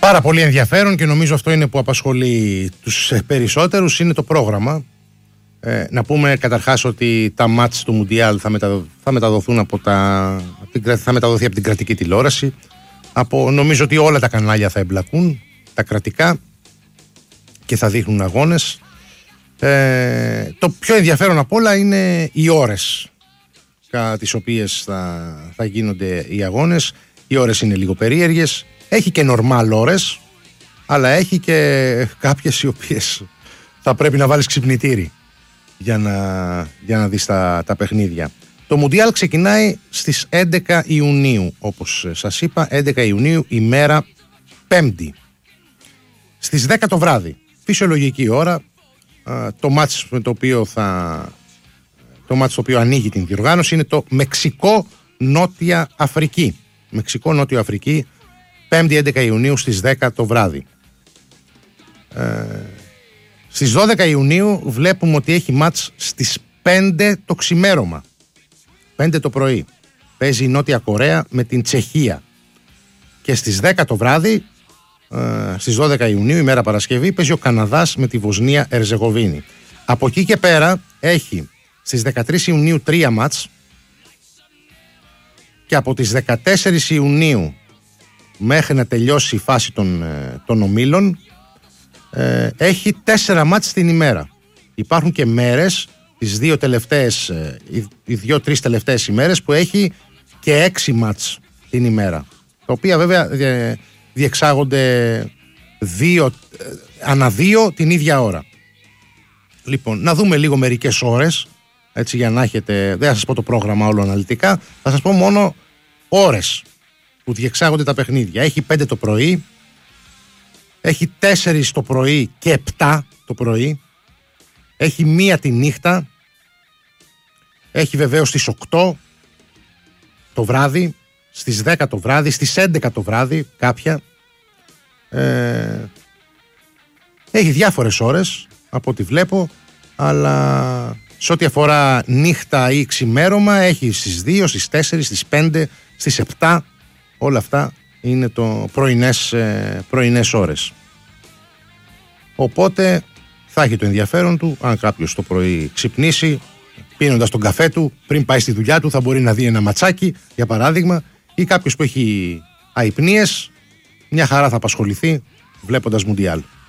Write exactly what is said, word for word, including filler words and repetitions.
Πάρα πολύ ενδιαφέρον και νομίζω αυτό είναι που απασχολεί τους περισσότερους, είναι το πρόγραμμα. Ε, να πούμε καταρχάς ότι τα μάτς του Μουντιάλ θα, μεταδο, θα μεταδοθούν από τα, θα μεταδοθεί από την κρατική τηλεόραση. Από, νομίζω ότι όλα τα κανάλια θα εμπλακούν, τα κρατικά, και θα δείχνουν αγώνες. Ε, το πιο ενδιαφέρον απ' όλα είναι οι ώρες κατά τις οποίες θα, θα γίνονται οι αγώνες. Οι ώρες είναι λίγο περίεργες. Έχει και normal ώρες, αλλά έχει και κάποιες οι οποίες θα πρέπει να βάλεις ξυπνητήρι για να, για να δεις τα, τα παιχνίδια. Το Μουντιάλ ξεκινάει στις έντεκα Ιουνίου, όπως σας είπα, έντεκα Ιουνίου, ημέρα Πέμπτη. Στις δέκα το βράδυ, φυσιολογική ώρα, το μάτς με το οποίο θα... το μάτς το οποίο ανοίγει την διοργάνωση είναι το Μεξικό-Νότια Αφρική. Μεξικό-Νότια Αφρική, Πέμπτη έντεκα Ιουνίου στις δέκα το βράδυ. Ε, στις δώδεκα Ιουνίου βλέπουμε ότι έχει μάτς στις πέντε το ξημέρωμα. πέντε το πρωί. Παίζει η Νότια Κορέα με την Τσεχία. Και στις δέκα το βράδυ, ε, στις δώδεκα Ιουνίου, ημέρα Παρασκευή, παίζει ο Καναδάς με τη Βοσνία Ερζεγοβίνη. Από εκεί και πέρα έχει στις δεκατρείς Ιουνίου τρία μάτς και από τις δεκατέσσερις Ιουνίου μέχρι να τελειώσει η φάση των, των ομίλων ε, έχει τέσσερα μάτς την ημέρα. Υπάρχουν και μέρες, τις δύο τελευταίες, οι, οι δύο-τρεις τελευταίες ημέρες που έχει και έξι μάτς την ημέρα, τα οποία βέβαια διε, διεξάγονται δύο, ανά δύο την ίδια ώρα. Λοιπόν, να δούμε λίγο μερικές ώρες, έτσι, για να έχετε, δεν θα σας πω το πρόγραμμα όλο αναλυτικά, θα σας πω μόνο ώρες που διεξάγονται τα παιχνίδια. Έχει πέντε το πρωί, έχει τέσσερις το πρωί και επτά το πρωί, έχει μία τη νύχτα, έχει βεβαίως στις οκτώ το βράδυ, στις δέκα το βράδυ, στις έντεκα το βράδυ κάποια. Ε, έχει διάφορες ώρες από ό,τι βλέπω, αλλά σε ό,τι αφορά νύχτα ή ξημέρωμα έχει στις δύο, στις τέσσερις, στις πέντε, στις επτά. Όλα αυτά είναι το πρωινές, ε, πρωινές ώρες. Οπότε θα έχει το ενδιαφέρον του, αν κάποιος το πρωί ξυπνήσει πίνοντας τον καφέ του πριν πάει στη δουλειά του, θα μπορεί να δει ένα ματσάκι για παράδειγμα, ή κάποιος που έχει αϊπνίες μια χαρά θα απασχοληθεί βλέποντας Μουντιάλ.